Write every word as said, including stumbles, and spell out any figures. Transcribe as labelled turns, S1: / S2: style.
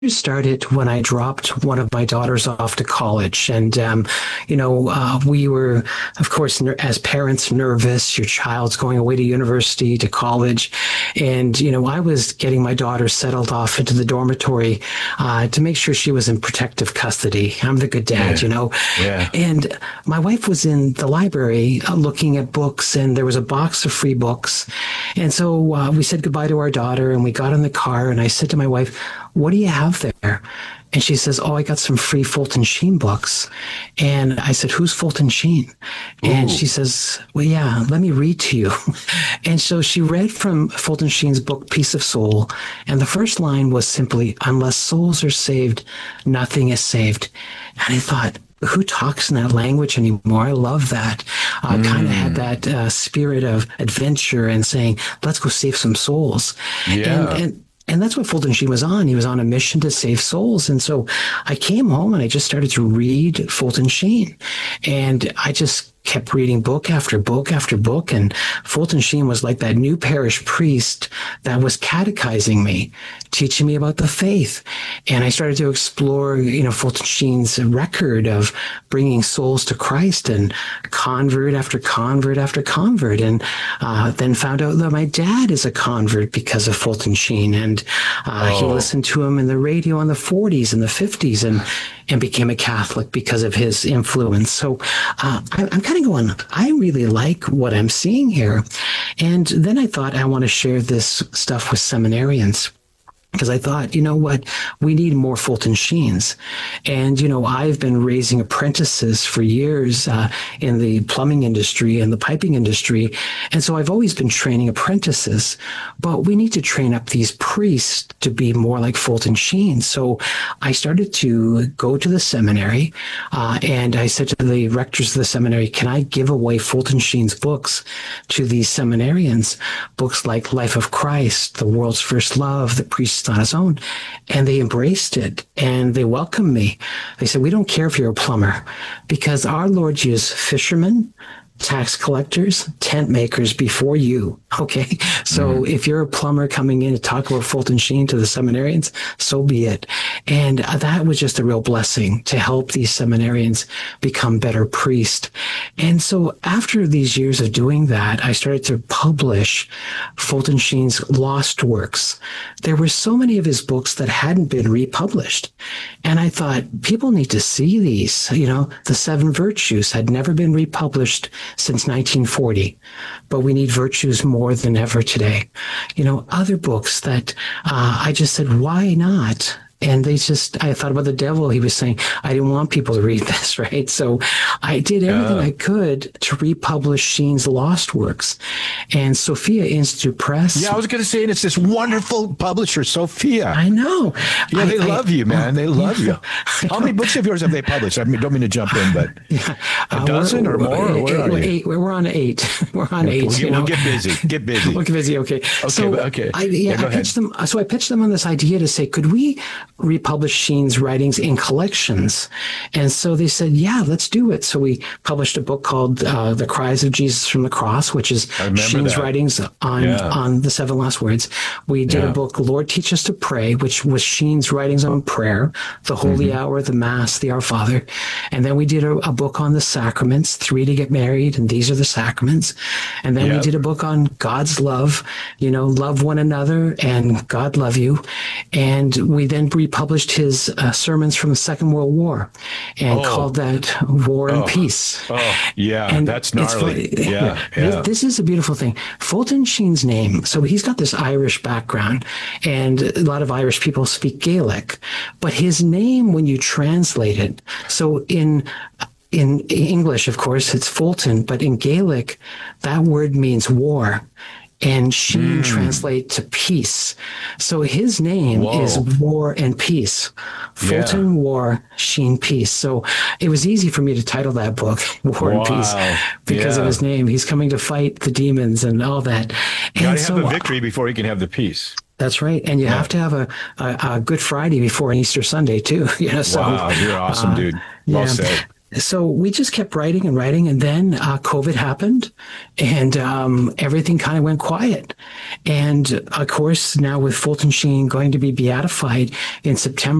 S1: started when I dropped one of my daughters off to college. And, um, you know, uh, we were, of course, ner- as parents, nervous. Your child's going away to university, to college. And, you know, I was getting my daughter settled off into the dormitory uh, to make sure she was in protective custody. I'm the good dad,
S2: Yeah.
S1: you know.
S2: Yeah.
S1: And my wife was in the library uh, looking at books, and there was a box of free books. And so uh, we said goodbye to our daughter, and we got in the car, and I said to my wife, "What do you have there?" And she says, "Oh, I got some free Fulton Sheen books." And I said, "Who's Fulton Sheen?" And
S2: Ooh.
S1: she says, "Well, yeah, let me read to you." And so she read from Fulton Sheen's book, Peace of Soul. And the first line was simply, "Unless souls are saved, nothing is saved." And I thought, who talks in that language anymore? I love that. Uh,
S2: Mm.
S1: Kind of had that uh, spirit of adventure and saying, let's go save some souls.
S2: Yeah.
S1: And, and and that's what Fulton Sheen was on. He was on a mission to save souls. And so I came home and I just started to read Fulton Sheen. And I just kept reading book after book after book. And Fulton Sheen was like that new parish priest that was catechizing me, teaching me about the faith. And I started to explore, you know, Fulton Sheen's record of bringing souls to Christ, and convert after convert after convert. And uh, then found out that my dad is a convert because of Fulton Sheen. And uh, he
S2: Oh.
S1: listened to him in the radio in the forties and the fifties, and and became a Catholic because of his influence. So uh, I, I'm kind of going, I really like what I'm seeing here. And then I thought, I want to share this stuff with seminarians. Because I thought, you know what, we need more Fulton Sheens. And, you know, I've been raising apprentices for years uh, in the plumbing industry and the piping industry. And so I've always been training apprentices. But we need to train up these priests to be more like Fulton Sheen. So I started to go to the seminary uh, and I said to the rectors of the seminary, can I give away Fulton Sheen's books to these seminarians? Books like Life of Christ, The World's First Love, The Priest on His Own. And they embraced it and they welcomed me. They said, we don't care if you're a plumber, because our Lord used fishermen, tax collectors, tent makers before you. Okay. So mm-hmm. if you're a plumber coming in to talk about Fulton Sheen to the seminarians, so be it. And uh, that was just a real blessing to help these seminarians become better priests. And so after these years of doing that, I started to publish Fulton Sheen's lost works. There were so many of his books that hadn't been republished. And I thought, people need to see these. You know, the Seven Virtues had never been republished since nineteen forty, but we need virtues more than ever today. You know, other books that uh, I just said, why not? And they just, I thought about the devil. He was saying, I didn't want people to read this, right? So I did everything
S2: Yeah.
S1: I could to republish Sheen's lost works. And Sophia Institute Press.
S2: Yeah, I was going to say, and it's this wonderful publisher, Sophia.
S1: I know.
S2: Yeah, they
S1: I,
S2: love
S1: I,
S2: you, man. They love
S1: yeah,
S2: you. How many books of yours have they published? I mean, don't mean to jump in, but
S1: yeah.
S2: a
S1: Uh,
S2: dozen
S1: we're-
S2: or more? Or where
S1: eight,
S2: are
S1: we're,
S2: you?
S1: eight, we're on eight. We're on eight.
S2: We'll,
S1: you
S2: get,
S1: know?
S2: we'll get busy. Get busy.
S1: Look busy. Okay.
S2: Okay,
S1: So
S2: but- okay.
S1: I,
S2: Yeah,
S1: yeah,
S2: go
S1: I
S2: ahead.
S1: pitched them. So I pitched them on this idea to say, could we republish Sheen's writings in collections? And so they said, yeah, let's do it. So we published a book called uh, The Cries of Jesus from the Cross, which is
S2: I remember
S1: Sheen's
S2: that.
S1: writings on,
S2: Yeah.
S1: on the seven last words. We did
S2: Yeah.
S1: a book, Lord Teach Us to Pray, which was Sheen's writings on prayer, the Holy
S2: Mm-hmm.
S1: Hour, the Mass, the Our Father. And then we did a, a book on the sacraments, three to get married, and these are the sacraments. And then we
S2: Yep.
S1: did a book on God's love, you know, love one another and God love you. And we then republished his uh, sermons from the Second World War and
S2: Oh.
S1: called that War and
S2: Oh.
S1: Peace.
S2: Oh, yeah,
S1: And
S2: that's
S1: it's
S2: gnarly.
S1: funny.
S2: Yeah,
S1: This-
S2: yeah.
S1: This is a beautiful thing. Fulton Sheen's name, so he's got this Irish background, and a lot of Irish people speak Gaelic, but his name, when you translate it, so in in English, of course, it's Fulton, but in Gaelic, that word means war. And Sheen translate to peace. So his name
S2: Whoa.
S1: is War and Peace. Fulton
S2: Yeah.
S1: War, Sheen Peace. So it was easy for me to title that book War and Peace
S2: Wow.
S1: because
S2: Yeah.
S1: of his name. He's coming to fight the demons and all that.
S2: You got
S1: And
S2: to
S1: so
S2: have the victory before you can have the peace.
S1: that's right. And you have to have a, a, a Good Friday before an Easter Sunday too. You know, so
S2: Wow, you're awesome,
S1: uh,
S2: dude. Well
S1: yeah.
S2: said.
S1: so we just kept writing and writing, and then uh, COVID happened, and um, everything kind of went quiet. And of course, now with Fulton Sheen going to be beatified in September.